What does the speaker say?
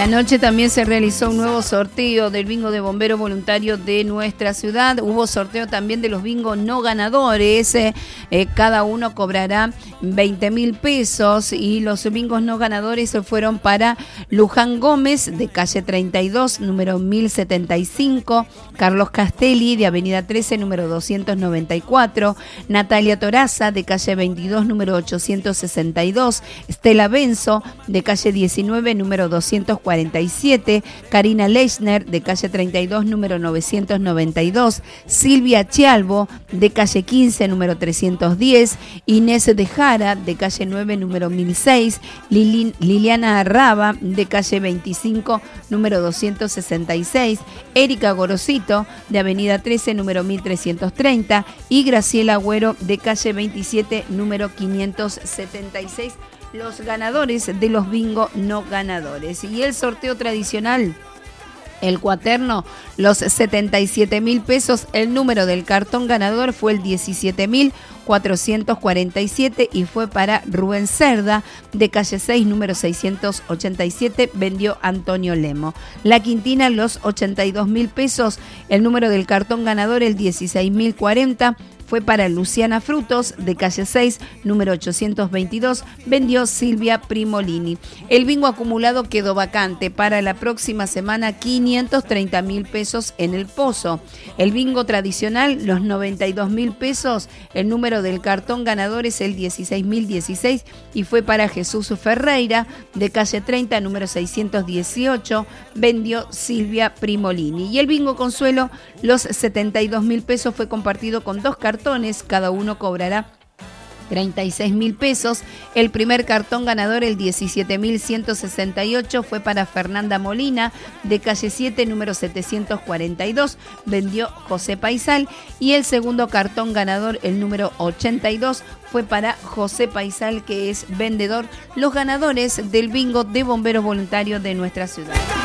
anoche también se realizó un nuevo sorteo del bingo de bomberos voluntarios de nuestra ciudad. Hubo sorteo también de los bingos no ganadores. Cada uno cobrará 20.000 pesos y los bingos no ganadores fueron para Luján Gómez, de calle 32, número 1075, Carlos Castelli, de avenida 13, número 294, Natalia Toraza, de calle 22, número 862, Estela Benzo, de calle 19, número 247, Karina Lechner, de calle 32, número 992, Silvia Chialvo, de calle 15, número 310, Inés de Jara, de calle 9, número 1006, Liliana Arraba, de calle 25, número 266, Erika Gorosito, de avenida 13, número 1330, y Graciela Agüero, de calle 27, número 576. Los ganadores de los bingo no ganadores. Y el sorteo tradicional, el cuaterno, los 77.000 pesos. El número del cartón ganador fue el 17.447 y fue para Rubén Cerda, de calle 6, número 687, vendió Antonio Lemo. La quintina, los 82.000 pesos. El número del cartón ganador, el 16.040, fue para Luciana Frutos, de calle 6, número 822, vendió Silvia Primolini. El bingo acumulado quedó vacante. Para la próxima semana, 530.000 pesos en el pozo. El bingo tradicional, los 92.000 pesos. El número del cartón ganador es el 16.016 y fue para Jesús Ferreira, de calle 30, número 618, vendió Silvia Primolini. Y el bingo consuelo, los 72.000 pesos, fue compartido con dos cartones. Cada uno cobrará 36.000 pesos. El primer cartón ganador, el 17.168, fue para Fernanda Molina, de calle 7, número 742, vendió José Paisal. Y el segundo cartón ganador, el número 82, fue para José Paisal, que es vendedor. Los ganadores del bingo de bomberos voluntarios de nuestra ciudad.